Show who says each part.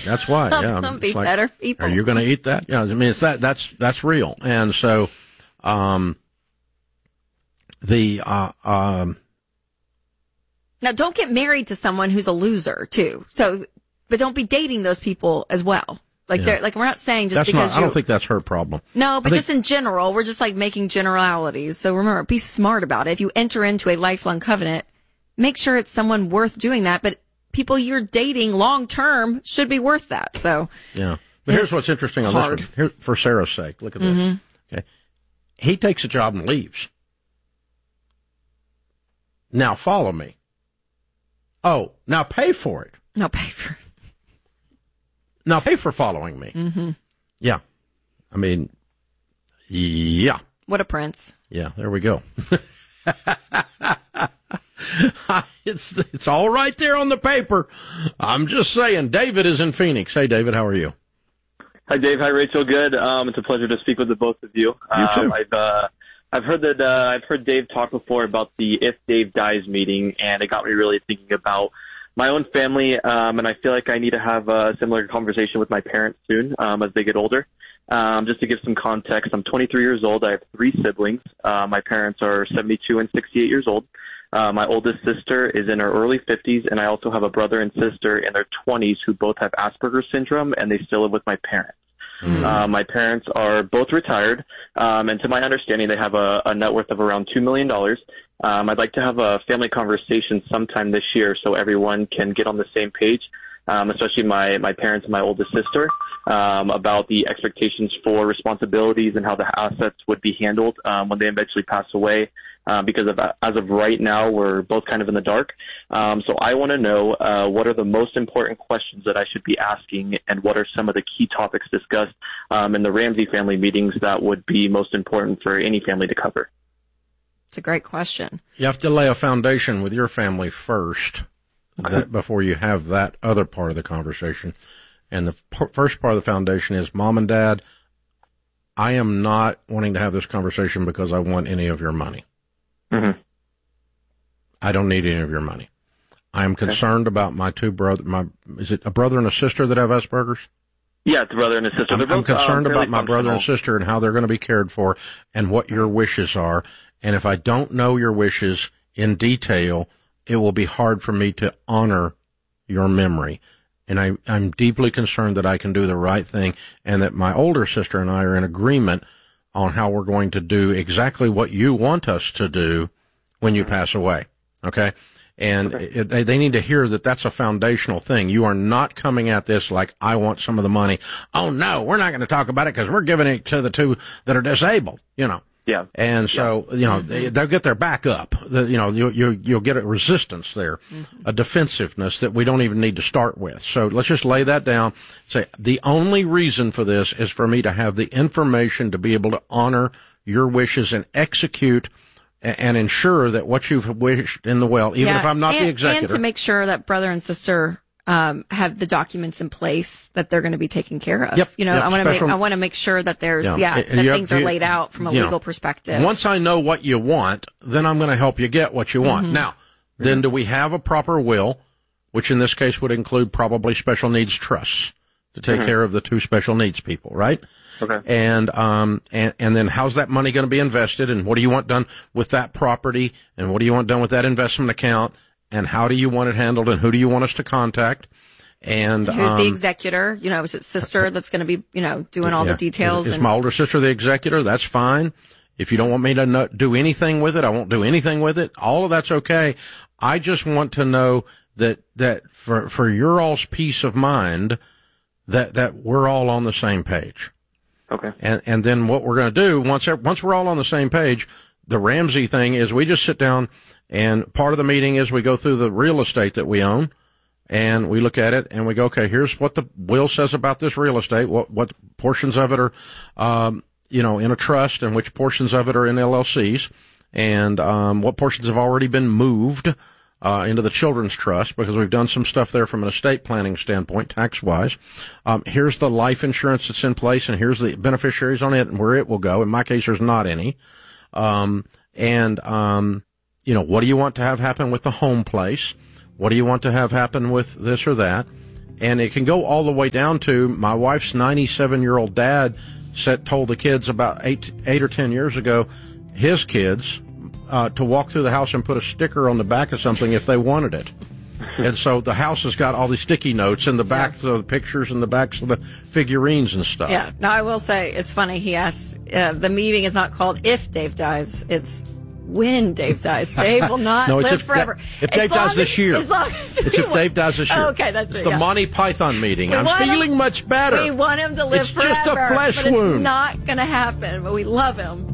Speaker 1: That's why. Yeah.
Speaker 2: Some be better people.
Speaker 1: Are you going to eat that? Yeah. I mean, it's that's real. And so, now
Speaker 2: don't get married to someone who's a loser too. So, but don't be dating those people as well. Like we're not saying just because
Speaker 1: I don't think that's her problem.
Speaker 2: No, but just in general, we're just like making generalities. So remember, be smart about it. If you enter into a lifelong covenant, make sure it's someone worth doing that. But people you're dating long term should be worth that. So
Speaker 1: yeah. But here's what's interesting on this one. Here, for Sarah's sake, look at this. Okay, he takes a job and leaves. Now follow me. Oh, now pay for it.
Speaker 2: Now pay for it.
Speaker 1: Now pay for following me.
Speaker 2: Mm-hmm.
Speaker 1: Yeah. I mean, yeah.
Speaker 2: What a prince.
Speaker 1: Yeah, there we go. It's all right there on the paper. I'm just saying. David is in Phoenix. Hey, David, how are you?
Speaker 3: Hi, Dave. Hi, Rachel. Good. It's a pleasure to speak with the both of you.
Speaker 1: You too.
Speaker 3: I've heard Dave talk before about the If Dave Dies meeting, and it got me really thinking about my own family, and I feel like I need to have a similar conversation with my parents soon, as they get older. Just to give some context, I'm 23 years old. I have 3 siblings. My parents are 72 and 68 years old. My oldest sister is in her early 50s, and I also have a brother and sister in their 20s who both have Asperger's syndrome, and they still live with my parents. My parents are both retired, and to my understanding, they have a net worth of around $2 million. I'd like to have a family conversation sometime this year so everyone can get on the same page, especially my parents and my oldest sister, about the expectations for responsibilities and how the assets would be handled when they eventually pass away. Because as of right now, we're both kind of in the dark. So I want to know what are the most important questions that I should be asking, and what are some of the key topics discussed in the Ramsey family meetings that would be most important for any family to cover.
Speaker 2: It's a great question.
Speaker 1: You have to lay a foundation with your family first before you have that other part of the conversation. And the first part of the foundation is, Mom and Dad, I am not wanting to have this conversation because I want any of your money.
Speaker 3: Mm-hmm.
Speaker 1: I don't need any of your money. I am concerned about my 2 brothers. Is it a brother and a sister that have Asperger's?
Speaker 3: Yeah, it's a brother and a sister.
Speaker 1: I'm concerned about my brother and sister and how they're going to be cared for and what your wishes are. And if I don't know your wishes in detail, it will be hard for me to honor your memory. And I'm deeply concerned that I can do the right thing, and that my older sister and I are in agreement on how we're going to do exactly what you want us to do when you pass away. Okay? And they need to hear that that's a foundational thing. You are not coming at this like, I want some of the money. Oh, no, we're not going to talk about it because we're giving it to the 2 that are disabled, you know.
Speaker 3: Yeah.
Speaker 1: And so, you know, they'll get their back up. You'll get a resistance there, a defensiveness that we don't even need to start with. So let's just lay that down. Say, the only reason for this is for me to have the information to be able to honor your wishes and execute and ensure that what you've wished in the will, even if I'm not the executor.
Speaker 2: And to make sure that brother and sister have the documents in place that they're going to be taken care of.
Speaker 1: Yep.
Speaker 2: You know, I want to make sure that there's, that things are laid out from a legal perspective.
Speaker 1: Once I know what you want, then I'm going to help you get what you want. Now, then do we have a proper will, which in this case would include probably special needs trusts to take care of the 2 special needs people, right?
Speaker 3: Okay.
Speaker 1: And then how's that money going to be invested, and what do you want done with that property, and what do you want done with that investment account? And how do you want it handled, and who do you want us to contact? And
Speaker 2: who's the executor? You know, is it sister that's going to be, doing all the details?
Speaker 1: Is my older sister the executor? That's fine. If you don't want me to do anything with it, I won't do anything with it. All of that's okay. I just want to know that for your all's peace of mind, that we're all on the same page.
Speaker 3: Okay.
Speaker 1: And then what we're going to do once we're all on the same page, the Ramsey thing is we just sit down. And part of the meeting is we go through the real estate that we own, and we look at it, and we go, okay, here's what the will says about this real estate, what portions of it are, in a trust, and which portions of it are in LLCs, and what portions have already been moved into the children's trust, because we've done some stuff there from an estate planning standpoint, tax-wise. Here's the life insurance that's in place, and here's the beneficiaries on it and where it will go. In my case, there's not any. What do you want to have happen with the home place? What do you want to have happen with this or that? And it can go all the way down to my wife's 97-year-old dad told the kids about 8 or 10 years ago, his kids, to walk through the house and put a sticker on the back of something if they wanted it. And so the house has got all these sticky notes in the backs of the pictures and the backs of the figurines and stuff.
Speaker 2: Yeah. Now, I will say, it's funny. He asks, the meeting is not called If Dave Dies. It's when Dave dies. Dave will not live forever.
Speaker 1: If Dave dies this year.
Speaker 2: As long as
Speaker 1: it's if Dave dies this year.
Speaker 2: Okay, that's it.
Speaker 1: It's the Monty Python meeting. I'm feeling much better.
Speaker 2: We want him to live forever.
Speaker 1: It's just a flesh
Speaker 2: but
Speaker 1: wound.
Speaker 2: It's not going to happen, but we love him.